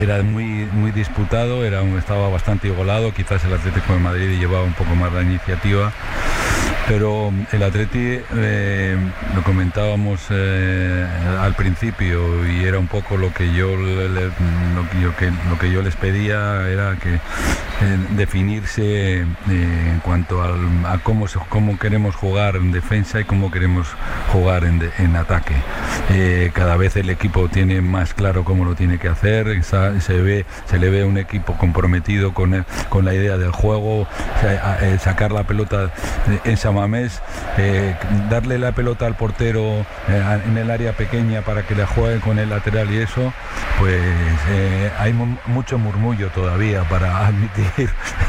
Era muy disputado, estaba bastante igualado, quizás el Atlético de Madrid llevaba un poco más la iniciativa, pero el Atleti, lo comentábamos al principio, y era un poco lo que yo les pedía, era que definirse en cuanto a cómo queremos jugar en defensa y cómo queremos jugar en ataque. Cada vez el equipo tiene más claro cómo lo tiene que hacer, se le ve un equipo comprometido con la idea del juego, sacar la pelota en San Mamés, darle la pelota al portero en el área pequeña para que la juegue con el lateral, y eso pues hay mucho murmullo todavía para admitir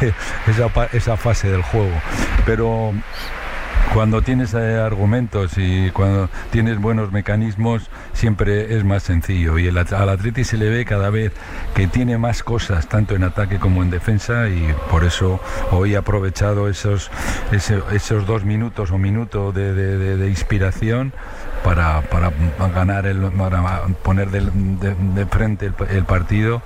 esa fase del juego, pero cuando tienes argumentos y cuando tienes buenos mecanismos siempre es más sencillo, y al Atleti se le ve cada vez que tiene más cosas tanto en ataque como en defensa, y por eso hoy he aprovechado esos 2 minutos o minuto de inspiración para ganar para poner de frente el partido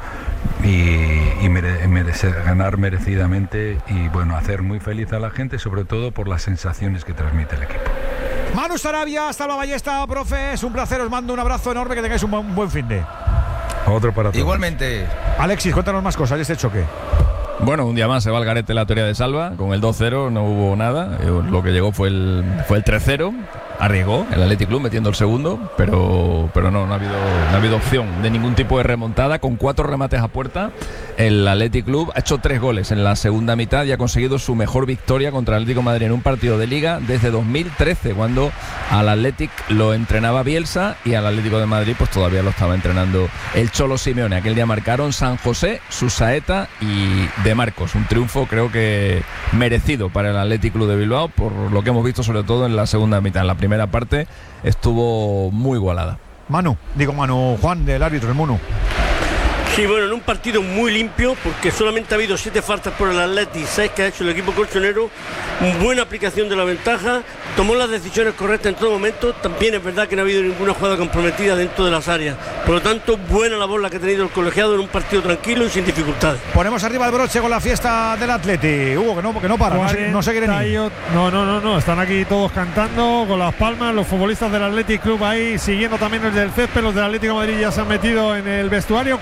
y ganar merecidamente, y bueno, hacer muy feliz a la gente, sobre todo por las sensaciones que transmite el equipo. Manu Sarabia, hasta la ballesta, profe, es un placer, os mando un abrazo enorme, que tengáis un buen fin de. Otro para todos. Igualmente. Alexis, cuéntanos más cosas de este choque. Bueno, un día más se va al garete la teoría de Salva. Con el 2-0 no hubo nada. Lo que llegó fue el 3-0. Arriesgó el Athletic Club metiendo el segundo, pero no ha habido opción de ningún tipo de remontada. Con 4 remates a puerta, el Athletic Club ha hecho 3 goles en la segunda mitad y ha conseguido su mejor victoria contra el Atlético de Madrid en un partido de Liga desde 2013, cuando al Athletic lo entrenaba Bielsa y al Atlético de Madrid pues todavía lo estaba entrenando el Cholo Simeone. Aquel día marcaron San José, Susaeta y De Marcos. Un triunfo creo que merecido para el Athletic Club de Bilbao, por lo que hemos visto sobre todo en la segunda mitad. En la primera parte estuvo muy igualada. Juan, del árbitro, el Munu. Sí, bueno, en un partido muy limpio, porque solamente ha habido 7 faltas por el Atleti, 6 que ha hecho el equipo colchonero, buena aplicación de la ventaja, tomó las decisiones correctas en todo momento. También es verdad que no ha habido ninguna jugada comprometida dentro de las áreas, por lo tanto, buena labor la que ha tenido el colegiado en un partido tranquilo y sin dificultades. Ponemos arriba el broche con la fiesta del Atleti. Hugo, que no para, no se quieren ir. No, están aquí todos cantando con las palmas, los futbolistas del Athletic Club ahí siguiendo también el del césped. Los del Atlético de Madrid ya se han metido en el vestuario.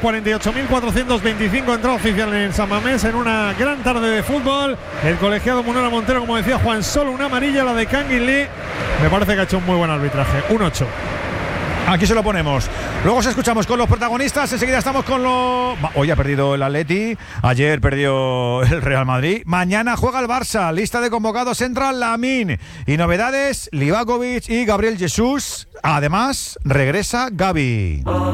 48.425 entrada oficial en San Mamés en una gran tarde de fútbol. El colegiado Munera Montero, como decía Juan, solo una amarilla, la de Kangin Lee. Me parece que ha hecho un muy buen arbitraje. Un 8. Aquí se lo ponemos. Luego os escuchamos con los protagonistas. Enseguida estamos con los... Hoy ha perdido el Atleti. Ayer perdió el Real Madrid. Mañana juega el Barça. Lista de convocados entra Lamine. Y novedades, Livakovic y Gabriel Jesús. Además, regresa Gavi.